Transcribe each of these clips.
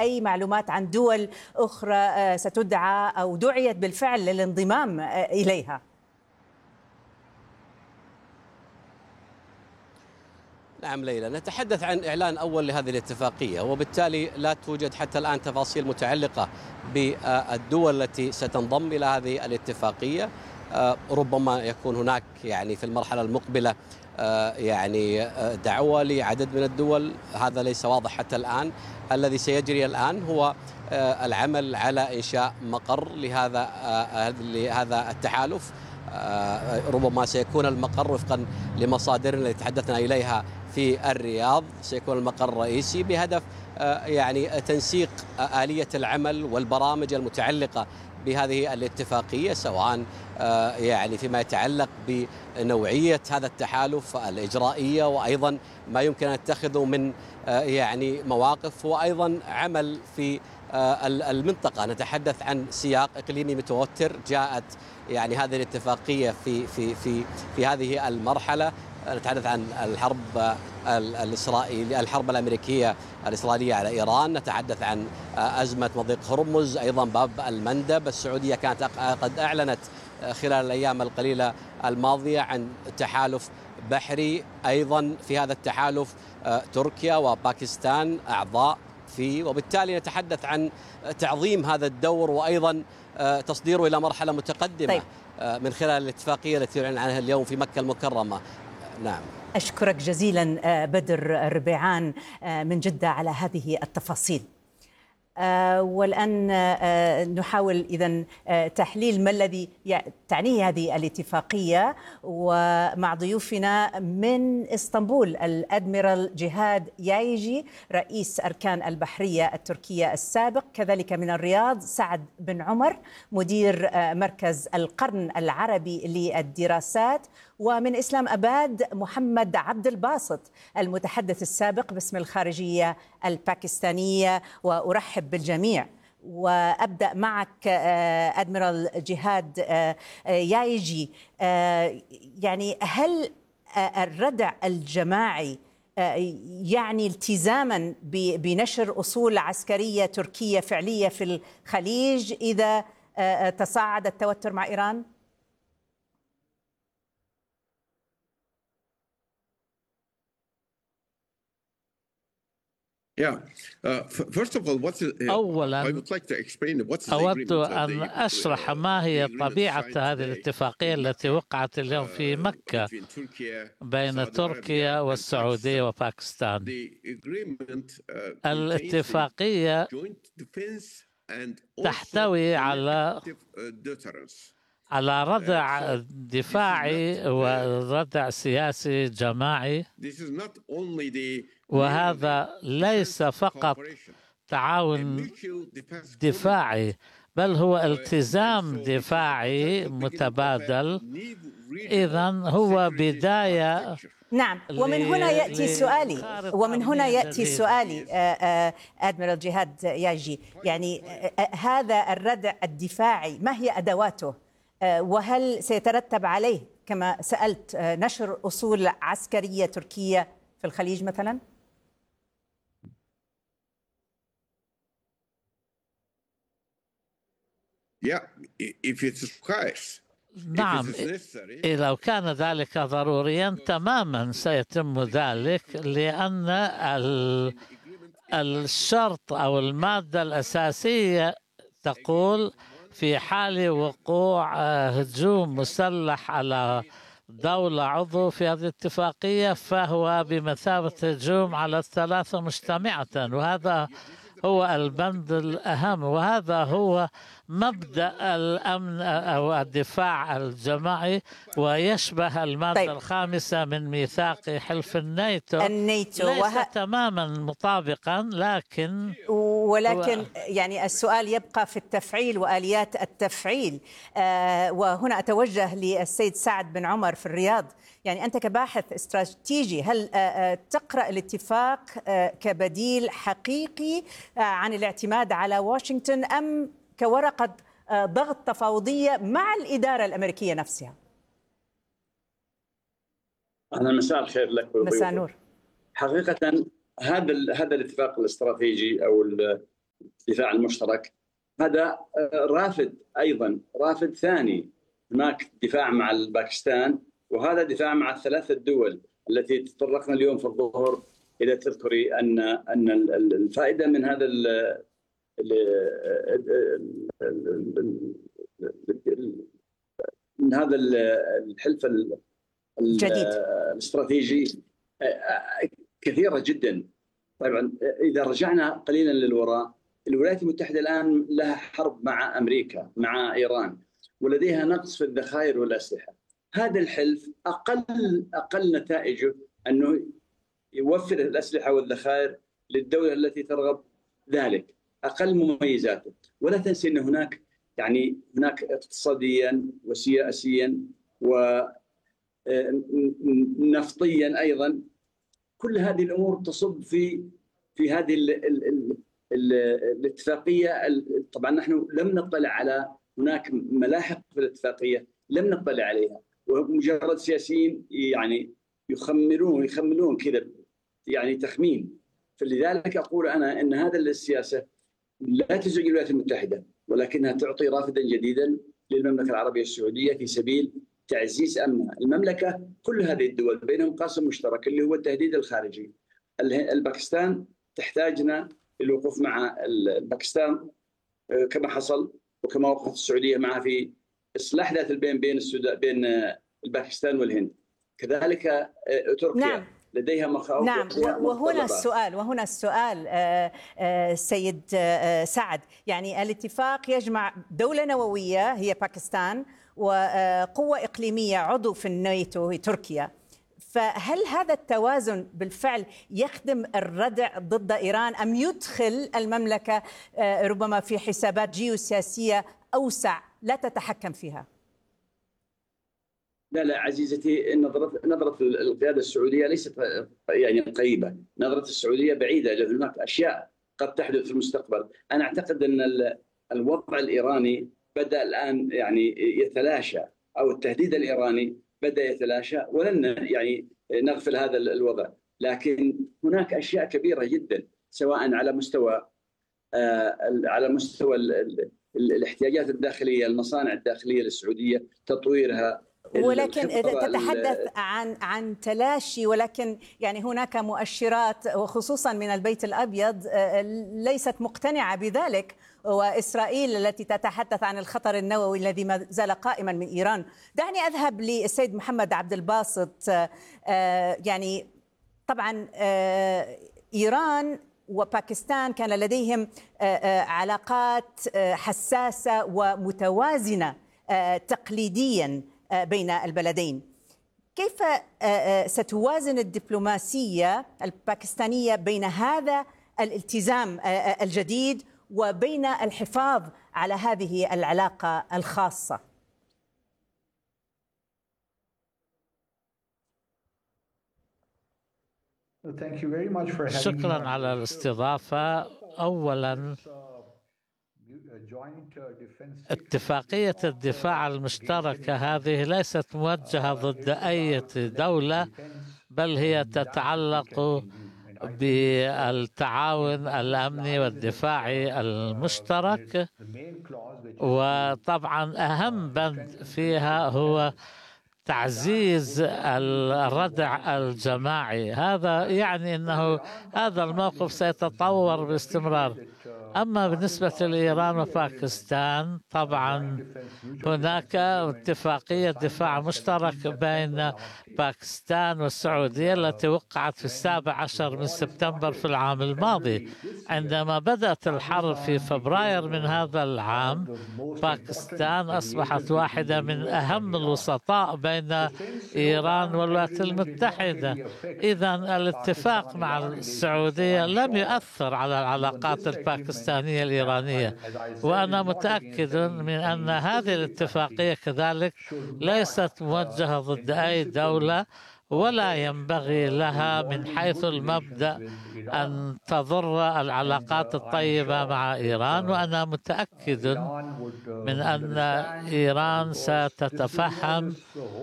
أي معلومات عن دول أخرى ستدعى أو دعيت بالفعل للانضمام إليها؟ نعم ليلى، نتحدث عن إعلان أول لهذه الاتفاقية، وبالتالي لا توجد حتى الآن تفاصيل متعلقة بالدول التي ستنضم إلى هذه الاتفاقية. ربما يكون هناك يعني في المرحلة المقبلة يعني دعوة لعدد من الدول، هذا ليس واضح حتى الآن. الذي سيجري الآن هو العمل على إنشاء مقر لهذا التحالف. ربما سيكون المقر وفقا لمصادرنا التي تحدثنا إليها في الرياض، سيكون المقر الرئيسي بهدف يعني تنسيق آلية العمل والبرامج المتعلقة بهذه الاتفاقية، سواء يعني فيما يتعلق بنوعية هذا التحالف الإجرائية، وأيضا ما يمكن أن يتخذه من يعني مواقف، وأيضا عمل في المنطقة. نتحدث عن سياق إقليمي متوتر. جاءت يعني هذه الاتفاقية في هذه المرحلة. نتحدث عن الحرب الأمريكية الإسرائيلية على إيران، نتحدث عن أزمة مضيق هرمز، أيضا باب المندب. السعودية كانت قد أعلنت خلال الأيام القليلة الماضية عن تحالف بحري، أيضا في هذا التحالف تركيا وباكستان أعضاء فيه، وبالتالي نتحدث عن تعظيم هذا الدور وأيضا تصديره إلى مرحلة متقدمة. طيب. من خلال الاتفاقية التي يعلن عنها اليوم في مكة المكرمة. نعم، أشكرك جزيلا بدر الربيعان من جدة على هذه التفاصيل. والآن نحاول إذن تحليل ما الذي تعنيه هذه الاتفاقية، ومع ضيوفنا من إسطنبول الأدميرال جهاد يايجي رئيس أركان البحرية التركية السابق، كذلك من الرياض سعد بن عمر مدير مركز القرن العربي للدراسات، ومن إسلام أباد محمد عبد الباسط المتحدث السابق باسم الخارجية الباكستانية. وأرحب بالجميع، وأبدأ معك أدميرال جهاد يايجي. يعني هل الردع الجماعي يعني التزاما بنشر أصول عسكرية تركية فعلية في الخليج إذا تصاعد التوتر مع إيران؟ أولا أود أن أشرح ما هي طبيعة هذه الاتفاقية التي وقعت اليوم في مكة بين تركيا والسعودية وباكستان. الاتفاقية تحتوي على ردع دفاعي وردع سياسي جماعي، وهذا ليس فقط تعاون دفاعي بل هو التزام دفاعي متبادل. إذن هو بداية. نعم، ومن هنا يأتي سؤالي أدميرال جهاد ياجي. يعني هذا الردع الدفاعي ما هي أدواته، وهل سيترتب عليه كما سألت نشر أصول عسكرية تركية في الخليج مثلا؟ نعم، لو كان ذلك ضروريا تماما سيتم ذلك، لأن الشرط أو المادة الأساسية تقول في حال وقوع هجوم مسلح على دولة عضو في هذه الاتفاقية فهو بمثابة هجوم على الثلاثة مجتمعة، وهذا هو البند الأهم، وهذا هو مبدأ الأمن أو الدفاع الجماعي، ويشبه المادة الخامسة من ميثاق حلف الناتو. ليس تماما مطابقا، ولكن يعني السؤال يبقى في التفعيل وآليات التفعيل. وهنا أتوجه للسيد سعد بن عمر في الرياض. يعني أنت كباحث استراتيجي، هل تقرأ الاتفاق كبديل حقيقي عن الاعتماد على واشنطن، أم كورقة ضغط تفاوضية مع الإدارة الأمريكية نفسها؟ أهلا، مساء الخير لك. مساء النور. حقيقة هذا الاتفاق الاستراتيجي أو الدفاع المشترك. هذا رافد، أيضا رافد ثاني، هناك دفاع مع باكستان، وهذا دفاع مع الثلاثة الدول التي تطرقنا اليوم في الظهر. إذا تذكري أن الفائدة من هذا الحلف الجديد الاستراتيجي كثيرة جدا. طبعا إذا رجعنا قليلا للوراء، الولايات المتحدة الآن لها حرب مع أمريكا، مع إيران، ولديها نقص في الذخائر والأسلحة. هذا الحلف أقل نتائجه أنه يوفر الأسلحة والذخائر للدولة التي ترغب ذلك، أقل مميزاته. ولا تنسي أن هناك اقتصاديا وسياسيا ونفطيا أيضا، كل هذه الأمور تصب في هذه الاتفاقية. طبعا نحن لم نطلع على هناك ملاحق في الاتفاقية، لم نطلع عليها، ومجرد سياسيين يعني يخملون كذا، يعني تخمين. فلذلك أقول أنا أن هذا السياسة لا تزعج الولايات المتحدة، ولكنها تعطي رافدا جديدا للمملكة العربية السعودية في سبيل تعزيز أمنها. المملكة كل هذه الدول بينهم قاسم مشترك اللي هو التهديد الخارجي. الباكستان تحتاجنا للوقوف مع باكستان كما حصل وكما وقفت السعودية معها في إصلاح ذات البين بين الباكستان والهند. كذلك تركيا نعم. لديها مخاوف. نعم، وهنا السؤال سيد سعد، يعني الاتفاق يجمع دولة نووية هي باكستان وقوة إقليمية عضو في الناتو هي تركيا، فهل هذا التوازن بالفعل يخدم الردع ضد إيران أم يدخل المملكة ربما في حسابات جيوسياسية أوسع لا تتحكم فيها؟ لا عزيزتي، نظرة القيادة السعودية ليست يعني قريبة، نظرة السعودية بعيدة، لأن هناك أشياء قد تحدث في المستقبل. أنا أعتقد أن الوضع الإيراني بدأ الآن يعني يتلاشى، أو التهديد الإيراني بدأ يتلاشى، ولن يعني نغفل هذا الوضع. لكن هناك أشياء كبيرة جدا، سواء على مستوى الاحتياجات الداخلية، المصانع الداخلية للسعودية، تطويرها. ولكن تتحدث عن تلاشي، ولكن يعني هناك مؤشرات وخصوصا من البيت الأبيض ليست مقتنعة بذلك، وإسرائيل التي تتحدث عن الخطر النووي الذي ما زال قائما من إيران. دعني أذهب للسيد محمد عبد الباسط. يعني طبعا إيران وباكستان كان لديهم علاقات حساسة ومتوازنة تقليديا بين البلدين. كيف ستوازن الدبلوماسية الباكستانية بين هذا الالتزام الجديد وبين الحفاظ على هذه العلاقة الخاصة؟ شكرا على الاستضافة. أولا، اتفاقية الدفاع المشتركة هذه ليست موجهة ضد أي دولة، بل هي تتعلق بالتعاون الأمني والدفاعي المشترك، وطبعا أهم بند فيها هو تعزيز الردع الجماعي. هذا يعني أنه هذا الموقف سيتطور باستمرار. أما بالنسبة لإيران وباكستان، طبعا هناك اتفاقية دفاع مشترك بين باكستان والسعودية التي وقعت في 17 سبتمبر في العام الماضي. عندما بدأت الحرب في فبراير من هذا العام، باكستان أصبحت واحدة من أهم الوسطاء بين إيران والولايات المتحدة. إذن الاتفاق مع السعودية لم يؤثر على العلاقات الباكستانية الإيرانية، وأنا متأكد من أن هذه الاتفاقية كذلك ليست موجهة ضد أي دولة، ولا ينبغي لها من حيث المبدأ أن تضر العلاقات الطيبة مع إيران. وأنا متأكد من أن إيران ستتفهم،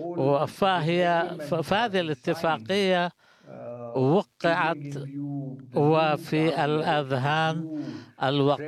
فهذه الاتفاقية وقعت وفي الأذهان الوقت